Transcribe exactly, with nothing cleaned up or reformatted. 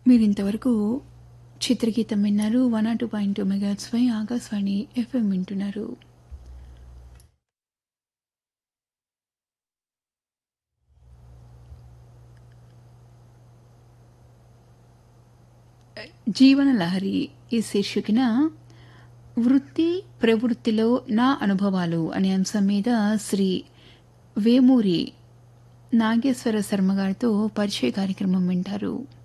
మీరింతవరకు చిత్రగీతం విన్నారు. One not two point two మెగాట్స్ pi Akashvani FM వింటున్నారు. జీవన లహరి ఈ శీర్షికన వృత్తి ప్రవృత్తిలో నా అనుభవాలు అనే అంశం మీద శ్రీ వేమూరి నాగేశ్వర శర్మ గారితో పరిచయ కార్యక్రమం వింటారు.